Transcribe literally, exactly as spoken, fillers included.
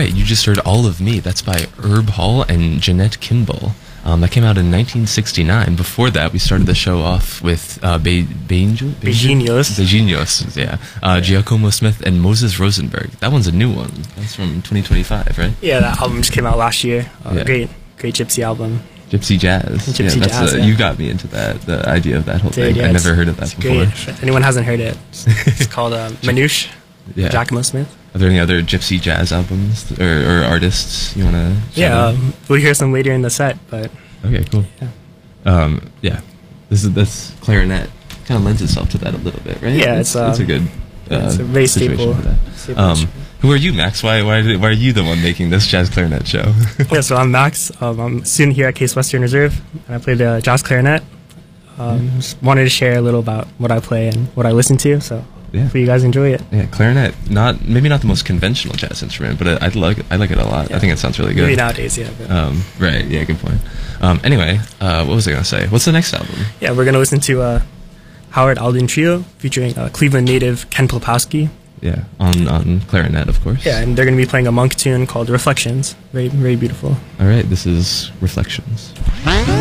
right, you just heard All of Me. That's by Herb Hall and Jeanette Kimball. Um, that came out in nineteen sixty-nine. Before that, we started the show off with uh, Be- Beijinhos? Beijinhos. Beijinhos, yeah. Uh, Giacomo Smith and Moses Rosenberg. That one's a new one. That's from twenty twenty-five, right? Yeah, that album just came out last year. Uh, Yeah. Great, great gypsy album. Gypsy jazz. Gypsy yeah, that's jazz, uh, yeah. You got me into that, the idea of that whole Dude, thing. yeah, I it's- never heard of that it's before. Great. If anyone hasn't heard it, it's, it's called uh, Manouche, Yeah. Giacomo Smith. Are there any other gypsy jazz albums or, or artists you want to Yeah, um, we'll hear some later in the set, but Okay, cool. Yeah. Um, yeah, this is this clarinet kind of lends itself to that a little bit, right? Yeah, it's, it's a um, good uh, it's a very situation staple- for that. staple Um, instrument. who are you, Max? Why why did- why are you the one making this jazz clarinet show? yeah, so I'm Max. Um, I'm a student here at Case Western Reserve, and I play the jazz clarinet. Um, just wanted to share a little about what I play and what I listen to, so Yeah. hopefully you guys enjoy it. Yeah, clarinet, not maybe not the most conventional jazz instrument, but I, I like I like it a lot. I Yeah. think it sounds really good. Maybe nowadays, yeah. But Um, right. Yeah. Good point. Um, anyway, uh, what was I gonna say? What's the next album? yeah, we're going to listen to uh, Howard Alden Trio featuring uh, Cleveland native Ken Plopowski. Yeah, on on clarinet, of course. Yeah, and they're going to be playing a monk tune called Reflections. Very, very beautiful. All right. This is Reflections.